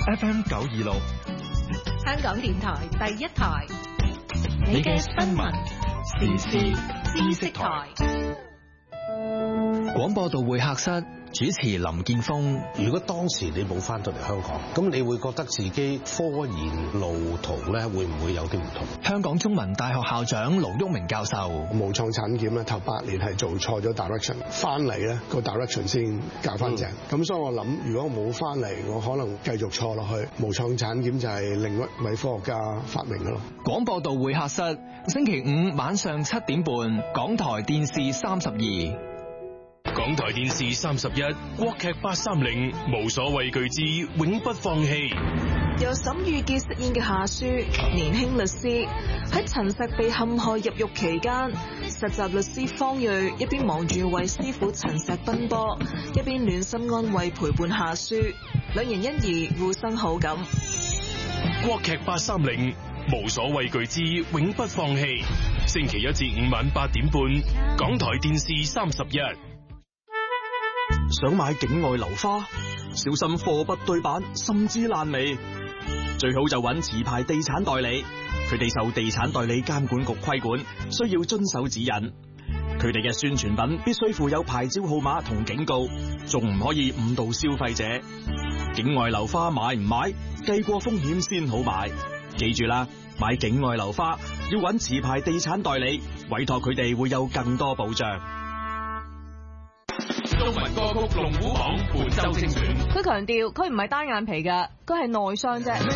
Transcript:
FM 926， 香港電台第一台，你嘅新聞時事知識台。 廣播道會客室主持林建峰。 如果當時你冇翻到嚟香港，咁你會覺得自己科研路途咧會唔會有啲唔同？ 香港中文大學校長盧煜明教授。 無創產檢咧頭8年係做錯咗 direction， 翻嚟咧個 direction 先教翻正。咁所以我諗，如果冇翻嚟，我可能繼續錯落去。無創產檢就係另一位科學家發明嘅咯。 廣播道會客室，星期5晚上7點半，港台電視32。 港台電視31，國劇830，無所畏懼之永不放棄。 由沈御傑飾演嘅夏書，年輕律師喺陳碩被陷害入獄期間，實習律師方睿一邊忙住為師傅陳碩奔波，一邊暖心安慰陪伴夏書，兩人因而互生好感。 國劇830，無所畏懼之永不放棄。星期1至5晚8點半，港台電視31。 想買境外樓花，小心貨不對版，甚至爛尾。最好就揾持牌地產代理，佢哋受地產代理監管局規管，需要遵守指引。佢哋嘅宣傳品必須附有牌照號碼同警告，仲唔可以誤導消費者。境外樓花買唔買，計過風險先好買。記住啦，買境外樓花要揾持牌地產代理，委託佢哋會有更多保障。 中文歌曲龍虎榜本周精選。 佢強調佢唔係單眼皮㗎，佢係內傷啫。